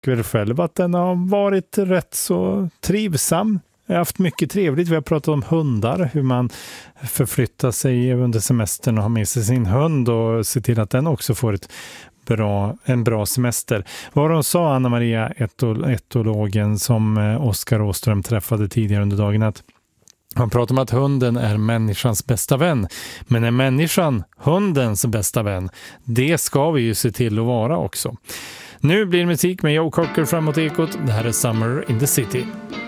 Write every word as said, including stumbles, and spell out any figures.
tycker själv att den har varit rätt så trivsam. Jag har haft mycket trevligt. Vi har pratat om hundar, hur man förflyttar sig under semestern och har med sig sin hund och ser till att den också får ett bra, en bra semester. Vad de sa, Anna-Maria, etologen som Oskar Åström träffade tidigare under dagen, att han pratar om att hunden är människans bästa vän. Men är människan hundens bästa vän? Det ska vi ju se till att vara också. Nu blir det musik med Joe Cocker framåt Ekot. Det här är Summer in the City.